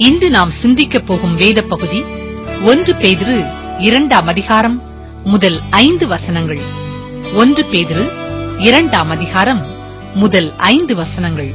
இன்று நாம் சிந்திக்கப் போகும் வேத பகுதி 1 பேதுரு 2ஆம் அதிகாரம் முதல் 5 வசனங்கள். 1 பேதுரு 2ஆம் அதிகாரம் முதல் 5 வசனங்கள்.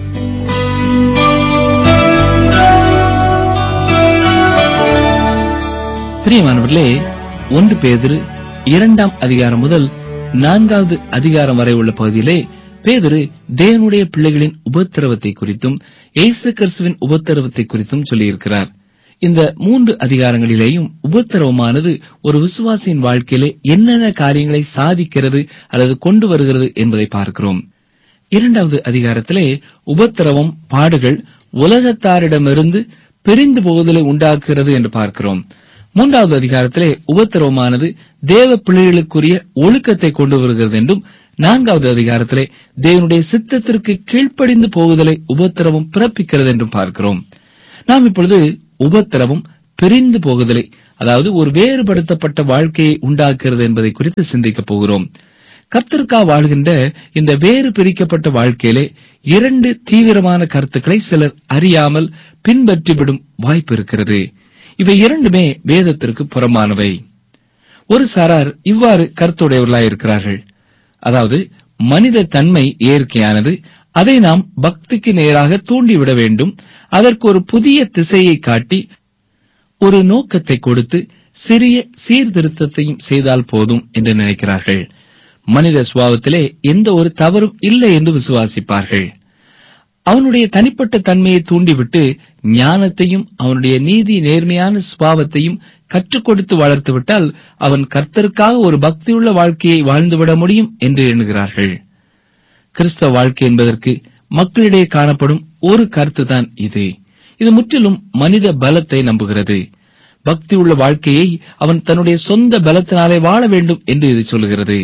பிரியமானவர்களே, 1 பேதுரு 2ஆம் அதிகாரம் முதல் 4வது அதிகாரம் வரை உள்ள பகுதியிலே பேதுரு தேவனுடைய பிள்ளைகளின் உபத்திரவத்தை குறித்தும் இயேசு கிறிஸ்துவின் உபத்திரவத்தை குறித்தும் சொல்லியிருக்கிறார். இந்த 3 அதிகாரங்களிலேயும் உபத்திரவமானது ஒரு விசுவாசியின் வாழ்க்கையிலே என்னென்ன காரியங்களை சாதிக்கிறது அல்லது கொண்டு வருகிறது என்பதை பார்க்கிறோம். 2வது அதிகாரத்திலே உபத்திரவம், பாடுகள் உலகத்தாரிடமிருந்து பிரிந்து போவதை உண்டாக்குகிறது என்று பார்க்கிறோம். 3வது அதிகாரத்திலே உபத்திரவமானது தேவ பிள்ளைகளுக்குரிய ஒழுக்கத்தை கொண்டு வருகிறது என்றும், 4வது அதிகாரத்திலே தேவனுடைய சித்தத்திற்கு கீழ்ப்படிந்து போகுதலை உபத்திரவம் பிறப்பிக்கிறது என்றும் பார்க்கிறோம். நாம் இப்பொழுது உபத்திரவம் பிரிந்து போகுதலை, அதாவது ஒரு வேறுபடுத்தப்பட்ட வாழ்க்கையை உண்டாக்குகிறது என்பதை குறித்து சிந்திக்கப் போகிறோம். கர்த்தருக்காக வாழ்கின்ற இந்த வேறு பிரிக்கப்பட்ட வாழ்க்கையிலே 2 தீவிரமான கருத்துக்களை சிலர் அறியாமல் பின்பற்றிவிடும் வாய்ப்பு இருக்கிறது. இவை இரண்டுமே வேதத்திற்கு புறம்பானவை. ஒரு சாரார் இவ்வாறு கருத்துடையவர்களாயிருக்கிறார்கள். அதாவது, மனித தன்மை இயற்கையானது, அதை நாம் பக்திக்கு நேராக தூண்டிவிட வேண்டும், அதற்கு ஒரு புதிய திசையை காட்டி ஒரு நோக்கத்தை கொடுத்து சிறிய சீர்திருத்தத்தையும் செய்தால் போதும் என்று நினைக்கிறார்கள். மனித சுபாவத்திலே எந்த ஒரு தவறும் இல்லை என்று விசுவாசிப்பார்கள். அவனுடைய தனிப்பட்ட தன்மையை தூண்டிவிட்டு ஞானத்தையும் அவனுடைய நீதி நேர்மையான சுபாவத்தையும் கற்றுக் கொடுத்து வளர்த்துவிட்டால் அவன் கர்த்தருக்காக ஒரு பக்தியுள்ள வாழ்க்கையை வாழ்ந்துவிட முடியும் என்று எண்ணுகிறார்கள். கிறிஸ்தவ வாழ்க்கை என்பதற்கு மக்களிடையே காணப்படும் ஒரு கருத்துதான் இது. இது முற்றிலும் மனித பலத்தை நம்புகிறது. பக்தியுள்ள வாழ்க்கையை அவன் தன்னுடைய சொந்த பலத்தினாலே வாழ வேண்டும் என்று இது சொல்கிறது.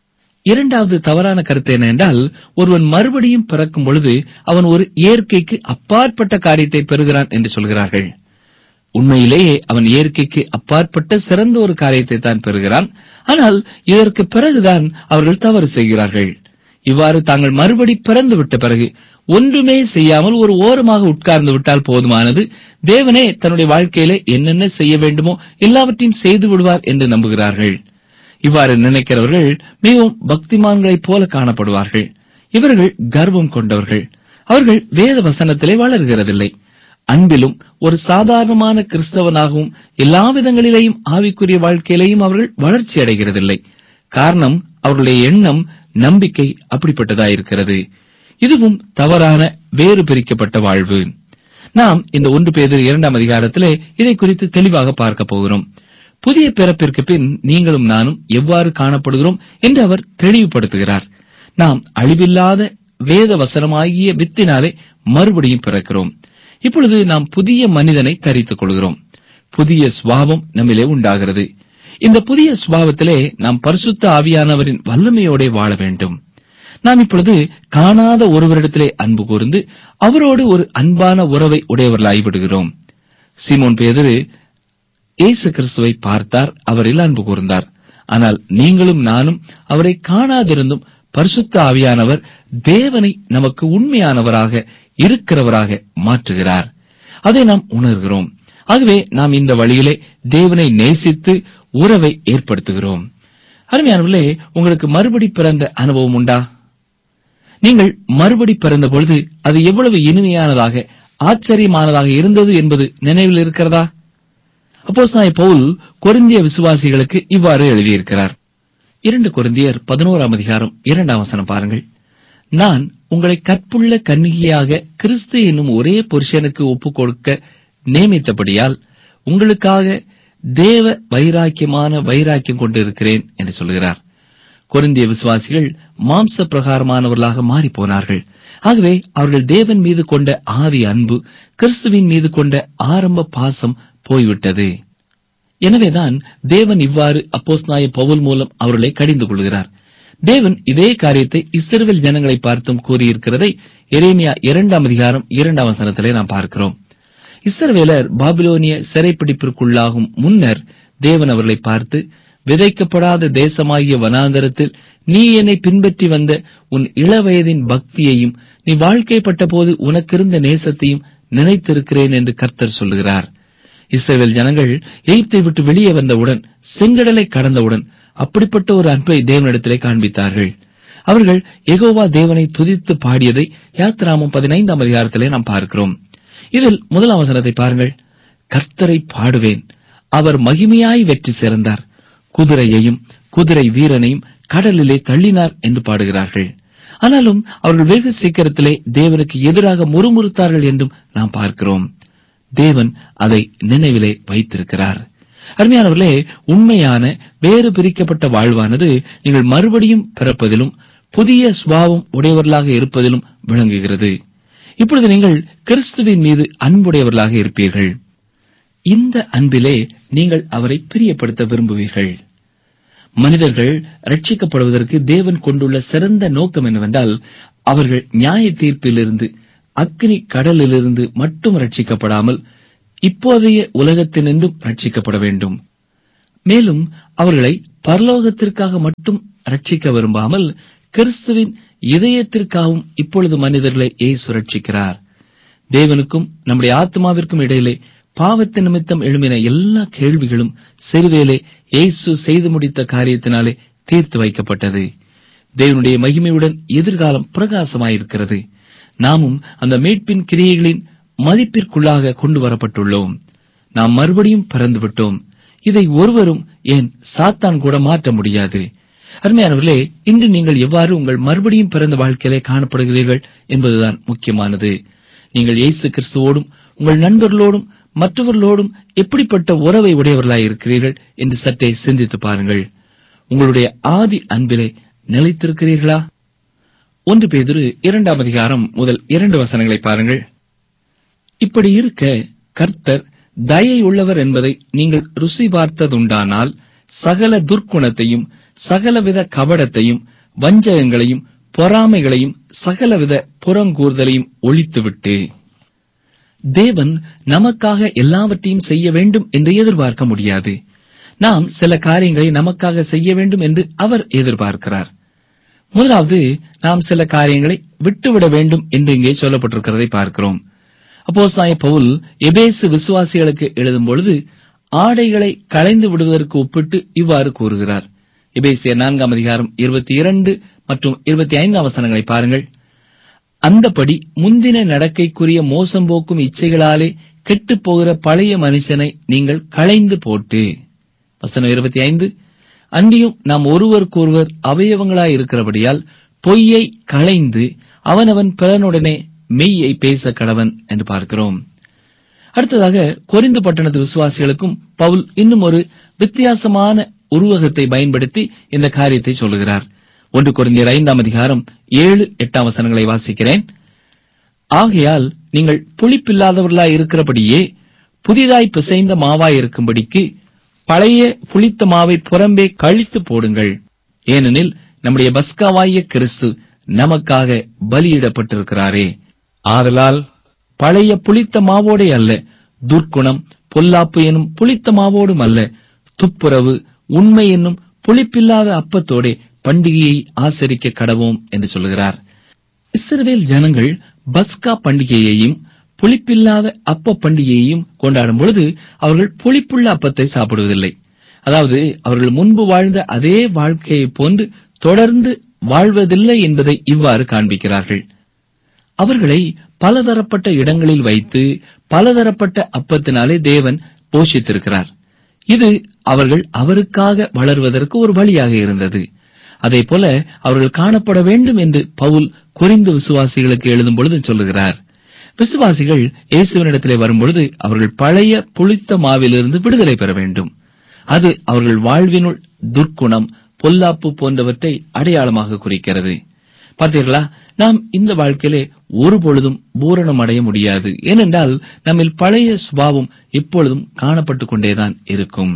2வது தவறான கருத்து என்னவென்றால், ஒருவன் மறுபடியும் பிறக்கும் பொழுது அவன் ஒரு இயற்கைக்கு அப்பாற்பட்ட காரியத்தை பெறுகிறான் என்று சொல்கிறார்கள். உண்மையிலேயே அவன் இயற்கைக்கு அப்பாற்பட்ட சிறந்த ஒரு காரியத்தை தான் பெறுகிறான். ஆனால் இதற்கு பிறகுதான் அவர்கள் தவறு செய்கிறார்கள். இவ்வாறு தாங்கள் மறுபடி பிறந்து விட்ட பிறகு ஒன்றுமே செய்யாமல் ஒரு ஓரமாக உட்கார்ந்து விட்டால் போதுமானது, தேவனே தன்னுடைய வாழ்க்கையிலே என்னென்ன செய்ய வேண்டுமோ எல்லாவற்றையும் செய்து விடுவார் என்று நம்புகிறார்கள். இவ்வாறு நினைக்கிறவர்கள் மிகவும் பக்திமான்களைப் போல காணப்படுவார்கள். இவர்கள் கர்வம் கொண்டவர்கள். அவர்கள் வேத வசனத்திலே வளர்கிறதில்லை. அன்பிலும் ஒரு சாதாரணமான கிறிஸ்தவனாகவும் எல்லா விதங்களிலேயும் ஆவிக்குரிய வாழ்க்கையிலேயும் அவர்கள் வளர்ச்சி அடைகிறதில்லை. காரணம், அவர்களுடைய எண்ணம், நம்பிக்கை அப்படிப்பட்டதாயிருக்கிறது. இதுவும் தவறான வேறு பிரிக்கப்பட்ட வாழ்வு. நாம் இந்த 1 பேதுரு 2ஆம் அதிகாரத்திலே இதை குறித்து தெளிவாக பார்க்க போகிறோம். புதிய பிறப்பிற்கு பின் நீங்களும் நானும் எவ்வாறு காணப்படுகிறோம் என்று அவர் தெளிவுபடுத்துகிறார். நாம் அழிவில்லாத வேத வசனமாகிய வித்தினாலே மறுபடியும் பிறக்கிறோம். இப்பொழுது நாம் புதிய மனிதனை தரித்துக் கொள்கிறோம். புதிய சுபாவம் நம்மிலே உண்டாகிறது. இந்த புதிய சுபாவத்திலே நாம் பரிசுத்த ஆவியானவரின் வல்லமையோட வாழ வேண்டும். நாம் இப்பொழுது காணாத ஒருவரிடத்திலே அன்பு கூர்ந்து அவரோடு ஒரு அன்பான உறவை உடையவர்களாகிவிடுகிறோம். சீமோன் பேதுரு இயேசு கிறிஸ்துவை பார்த்தார், அவரில் அன்பு கூர்ந்தார். ஆனால் நீங்களும் நானும் அவரை காணாதிருந்தும் பரிசுத்த ஆவியானவர் தேவனை நமக்கு உண்மையானவராக இருக்கிறவராக மாற்றுகிறார். அதை நாம் உணர்கிறோம். ஆகவே நாம் இந்த வழியிலே தேவனை நேசித்து உறவை ஏற்படுத்துகிறோம். அருமையானவர்களே, உங்களுக்கு மறுபடி பிறந்த அனுபவம் உண்டா? நீங்கள் மறுபடி பிறந்த பொழுது அது எவ்வளவு இனிமையானதாக ஆச்சரியமானதாக இருந்தது என்பது நினைவில் இருக்கிறதா? அப்போஸ்தலனாகிய பவுல் கொரிந்திய விசுவாசிகளுக்கு இவ்வாறு எழுதியிருக்கிறார். 2 கொரிந்தியர் 11ஆம் அதிகாரம் 2ஆம் வசனம் பாருங்கள். நான் உங்களை கற்புள்ள கன்னிகையாக கிறிஸ்து என்னும் ஒரே புருஷனுக்கு ஒப்புக் கொடுக்க நியமித்தபடியால் உங்களுக்காக தேவ வைராக்கியம் கொண்டிருக்கிறேன் என்று சொல்கிறார். கொரிந்திய விசுவாசிகள் மாம்ச பிரகாரமானவர்களாக மாறி போனார்கள். ஆகவே அவர்கள் தேவன் மீது கொண்ட ஆதி அன்பு, கிறிஸ்துவின் மீது கொண்ட ஆரம்ப பாசம் போய்விட்டது. எனவேதான் தேவன் இவ்வாறு அப்போஸ்தலனாகிய பவுல் மூலம் அவர்களை கடிந்து கொள்கிறார். தேவன் இதே காரியத்தை இஸ்ரவேல் ஜனங்களை பார்த்தும் கூறியிருக்கிறதை எரேமியா 2ஆம் அதிகாரம் 2ஆம் வசனத்திலே நாம் பார்க்கிறோம். இஸ்ரவேலர் பாபிலோனிய சிறைப்பிடிப்பிற்குள்ளாகும் முன்னர் தேவன் அவர்களை பார்த்து, விதைக்கப்படாத தேசமாகிய வனாந்தரத்தில் நீ என்னை பின்பற்றி வந்த உன் இளவயதின் பக்தியையும் நீ வாழ்க்கைப்பட்ட போது உனக்கிருந்த நேசத்தையும் நினைத்திருக்கிறேன் என்று கர்த்தர் சொல்லுகிறார். இஸ்ரவேல் ஜனங்கள் எகிப்தை விட்டு வெளியே வந்தவுடன், செங்கடலை கடந்தவுடன் அப்படிப்பட்ட ஒரு அன்பை தேவனிடத்திலே காண்பித்தார்கள். அவர்கள் யெகோவா தேவனை துதித்து பாடியதை யாத்திராகமம் 15ஆம் அதிகாரத்திலே நாம் பார்க்கிறோம். இதில் முதலாம் வசனத்தை பாருங்கள். கர்த்தரை பாடுவேன், அவர் மகிமையாய் வெற்றி சிறந்தார், குதிரையையும் குதிரை வீரனையும் கடலிலே தள்ளினார் என்று பாடுகிறார்கள். ஆனாலும் அவர்கள் வெகு சீக்கிரத்திலே தேவனுக்கு எதிராக முறுமுறுத்தார்கள் என்றும் நாம் பார்க்கிறோம். தேவன் அதை நினைவிலே வைத்திருக்கிறார். அருமையானவர்களே, உண்மையான வேறு பிரிக்கப்பட்ட வாழ்வானது நீங்கள் மறுபடியும் பிறப்பதிலும் புதிய சுபாவம் உடையவர்களாக இருப்பதிலும் விளங்குகிறது. இப்பொழுது நீங்கள் கிறிஸ்துவின் மீது அன்புடையவர்களாக இருப்பீர்கள். இந்த அன்பிலே நீங்கள் அவரை பிரியப்படுத்த விரும்புவீர்கள். மனிதர்கள் ரட்சிக்கப்படுவதற்கு தேவன் கொண்டுள்ள சிறந்த நோக்கம் என்னவென்றால், அவர்கள் நியாய தீர்ப்பிலிருந்து, அக்கினி கடலிலிருந்து மட்டும் ரட்சிக்கப்படாமல் இப்போதைய உலகத்தினின்றும் ரட்சிக்கப்பட வேண்டும். மேலும் அவர்களை பரலோகத்திற்காக மட்டும் ரட்சிக்க விரும்பாமல் கிறிஸ்துவின் இதயத்திற்காகவும் இப்பொழுது மனிதர்களை இயேசு ரட்சிக்கிறார். தேவனுக்கும் நம்முடைய ஆத்மாவிற்கும் இடையிலே பாவத்தின் நிமித்தம் எழும்பின எல்லா கேள்விகளும் சிறுவேளை இயேசு செய்து முடித்த காரியத்தினாலே தீர்த்து வைக்கப்பட்டது. தேவனுடைய மகிமையுடன் எதிர்காலம் பிரகாசமாயிருக்கிறது. நாமும் அந்த மீட்பின் கிரியைகளின் மதிப்பிற்குள்ளாக கொண்டு வரப்பட்டுள்ளோம். நாம் மறுபடியும் பிறந்துவிட்டோம். இதை ஒருவரும், ஏன் சாத்தான் கூட மாற்ற முடியாது. அருமையானவர்களே, இன்று நீங்கள் எவ்வாறு உங்கள் மறுபடியும் பிறந்த வாழ்க்கையிலே காணப்படுகிறீர்கள் என்பதுதான் முக்கியமானது. நீங்கள் இயேசு கிறிஸ்துவோடும் உங்கள் நண்பர்களோடும் மற்றவர்களோடும் எப்படிப்பட்ட உறவை உடையவர்களாய் இருக்கிறீர்கள் என்று சற்றே சிந்தித்து பாருங்கள். உங்களுடைய ஆதி அன்பிலே நிலைத்திருக்கிறீர்களா? 1 பேதுரு 2ஆம் அதிகாரம் முதல் 2 வசனங்களை பாருங்கள். இப்படி இருக்க கர்த்தர் தயை உள்ளவர் என்பதை நீங்கள் ருசி பார்த்ததுண்டானால் சகல துர்க்குணத்தையும் சகலவித கபடத்தையும் வஞ்சகங்களையும் பொறாமைகளையும் சகலவித புறங்கூறுதலையும் ஒழித்துவிட்டு, தேவன் நமக்காக எல்லாவற்றையும் செய்ய வேண்டும் என்று எதிர்பார்க்க முடியாது. நாம் சில காரியங்களை நமக்காக செய்ய வேண்டும் என்று அவர் எதிர்பார்க்கிறார். முதலாவது, நாம் சில காரியங்களை விட்டுவிட வேண்டும் என்று இங்கே சொல்லப்பட்டிருக்கிறதை பார்க்கிறோம். அப்போஸ்தலனாகிய பவுல் எபேசு விசுவாசிகளுக்கு எழுதும் பொழுது ஆடைகளை களைந்து விடுவதற்கு ஒப்பிட்டு இவ்வாறு கூறுகிறார். எபேசியர் 4ஆம் அதிகாரம் 22 மற்றும் 25 வசனங்களை பாருங்கள். அந்தபடி முந்தின நடக்கைக்குரிய மோசம் போக்கும் இச்சைகளாலே கெட்டுப் போகிற பழைய மனுஷனை நீங்கள் களைந்து போட்டு, வசனம் 25, அன்றியும் நாம் ஒருவருக்கொருவர் அவயவங்களாய் இருக்கிறபடியால் பொய்யை களைந்து அவனவன் பிறனுடனே மெய்யை பேச கடவன் என்று பார்க்கிறோம். அடுத்ததாக கொரிந்து பட்டணத்து விசுவாசிகளுக்கும் பவுல் இன்னும் ஒரு வித்தியாசமான உருவகத்தை பயன்படுத்தி இந்த காரியத்தை சொல்லுகிறார். 1 கொரிந்தியர் 5ஆம் அதிகாரம் 7-8 வசனங்களை வாசிக்கிறேன். ஆகையால் நீங்கள் புளிப்பில்லாதவர்களாய் இருக்கிறபடியே புதிதாய் பிசைந்த மாவாய் இருக்கும்படிக்கு பழைய புளித்த மாவை புறம்பே கழித்து போடுங்கள். ஏனெனில் நம்முடைய பஸ்காவாகிய கிறிஸ்து நமக்காக பலியிடப்பட்டிருக்கிறாரே. ஆதலால் பழைய புளித்த மாவோடே அல்ல, துர்க்குணம் பொல்லாப்பு எனும் புளித்த மாவோடும் அல்ல, துப்புரவு உண்மை என்னும் புளிப்பில்லாத அப்பத்தோடே பண்டிகையை ஆசரிக்க கடவோம் என்று சொல்கிறார். இஸ்ரவேல் ஜனங்கள் பஸ்கா பண்டிகையையும் புளிப்பில்லாத அப்ப பண்டிகையையும் கொண்டாடும் பொழுது அவர்கள் புளிப்புள்ள அப்பத்தை சாப்பிடுவதில்லை. அதாவது அவர்கள் முன்பு வாழ்ந்த அதே வாழ்க்கையை போன்று தொடர்ந்து வாழ்வதில்லை என்பதை இவ்வாறு காண்பிக்கிறார்கள். அவர்களை பலதரப்பட்ட இடங்களில் வைத்து பலதரப்பட்ட அப்பத்தினாலே தேவன் போஷித்திருக்கிறார். இது அவர்கள் அவருக்காக வளர்வதற்கு ஒரு வழியாக இருந்தது. அதேபோல அவர்கள் காணப்பட வேண்டும் என்று பவுல் கொரிந்து விசுவாசிகளுக்கு எழுதும் பொழுது சொல்லுகிறார். விசுவாசிகள் இயேசுவினிடத்திலே வரும்பொழுது அவர்கள் பழைய புளித்த மாவிலிருந்து விடுதலை பெற வேண்டும். அது அவர்கள் வாழ்வினுள் துர்க்குணம் பொல்லாப்பு போன்றவற்றை அடையாளமாக குறிக்கிறது. பார்த்தீர்களா, நாம் இந்த வாழ்க்கையிலே ஒருபொழுதும் பூரணம் அடைய முடியாது. ஏனென்றால் நம்மில் பழைய சுபாவம் எப்பொழுதும் காணப்பட்டுக் கொண்டேதான் இருக்கும்.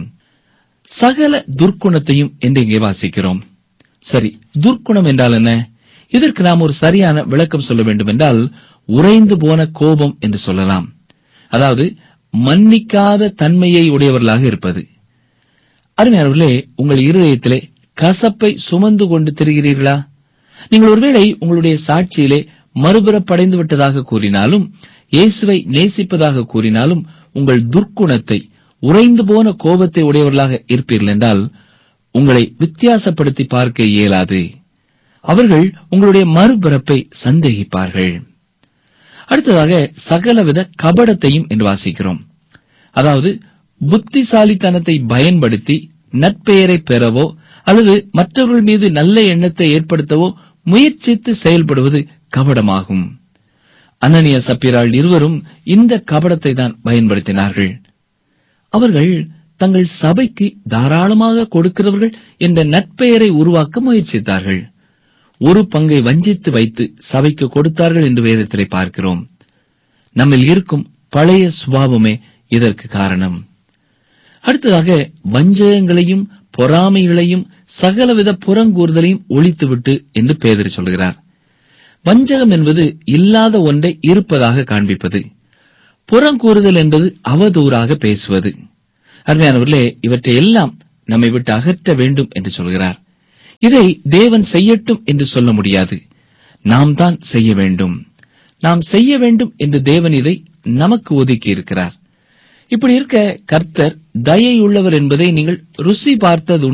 சகல துர்க்குணத்தையும் என்று இங்கே வாசிக்கிறோம். சரி, துர்க்குணம் என்றால் என்ன? இதற்கு நாம் ஒரு சரியான விளக்கம் சொல்ல வேண்டும் என்றால் உறைந்து போன கோபம் என்று சொல்லலாம். அதாவது மன்னிக்காத தன்மையை உடையவர்களாக இருப்பது. அருமையானவர்களே, உங்கள் இருதயத்திலே கசப்பை சுமந்து கொண்டு திரிகிறீர்களா? நீங்கள் ஒருவேளை உங்களுடைய சாட்சியிலே மறுபிறப்படைந்து விட்டதாக கூறினாலும் இயேசுவை நேசிப்பதாக கூறினாலும் உங்கள் துர்க்குணத்தை, உறைந்து போன கோபத்தை உடையவர்களாக இருப்பீர்கள் என்றால் உங்களை வித்தியாசப்படுத்தி பார்க்க இயலாது. அவர்கள் உங்களுடைய மறுபிறப்பை சந்தேகிப்பார்கள். அடுத்ததாக சகலவித கபடத்தையும் என்று வாசிக்கிறோம். அதாவது புத்திசாலித்தனத்தை பயன்படுத்தி நற்பெயரை பெறவோ அல்லது மற்றவர்கள் மீது நல்ல எண்ணத்தை ஏற்படுத்தவோ முயற்சித்து செயல்படுவது கபடமாகும். அனனியா சப்பீராள் இருவரும் இந்த கபடத்தை தான் பயன்படுத்தினார்கள். அவர்கள் தங்கள் சபைக்கு தாராளமாக கொடுக்கிறவர்கள் என்ற நற்பெயரை உருவாக்க முயற்சித்தார்கள். ஒரு பங்கை வஞ்சித்து வைத்து சபைக்கு கொடுத்தார்கள் என்று வேதத்திலே பார்க்கிறோம். நம்மில் இருக்கும் பழைய சுபாவமே இதற்கு காரணம். அடுத்ததாக வஞ்சகங்களையும் பொறாமைகளையும் சகலவித புறங்கூறுதலையும் ஒழித்துவிட்டு என்று பேதுரு சொல்கிறார். வஞ்சகம் என்பது இல்லாத ஒன்றை இருப்பதாக காண்பிப்பது. புறங்கூறுதல் என்பது அவதூறாக பேசுவது. அருமையானவர்களே, இவற்றை எல்லாம் நம்மை விட்டு அகற்ற வேண்டும் என்று சொல்கிறார். இதை தேவன் செய்யட்டும் என்று சொல்ல முடியாது, நாம் தான் செய்ய வேண்டும். நாம் செய்ய வேண்டும் என்று தேவன் இதை நமக்கு ஒதுக்கி இருக்கிறார். இப்படி இருக்க கர்த்தர் தயையுள்ளவர் என்பதை நீங்கள் ருசி பார்த்தது